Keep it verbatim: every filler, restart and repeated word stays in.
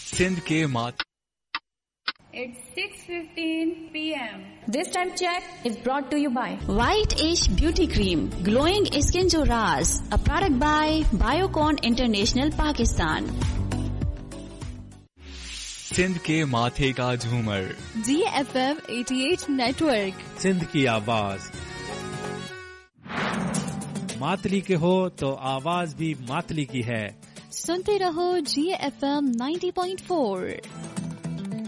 सिंध के मात It's six fifteen p m This time check is brought to you by White Ash Beauty Cream, glowing skin jo raaz, a product by Biocon International Pakistan. Sindh के माथे का झूमर जी F M अठासी network, Sindh की आवाज। मातली के हो तो आवाज भी मातली की है। सुनते रहो जी एफ एम नब्बे पॉइंट चार।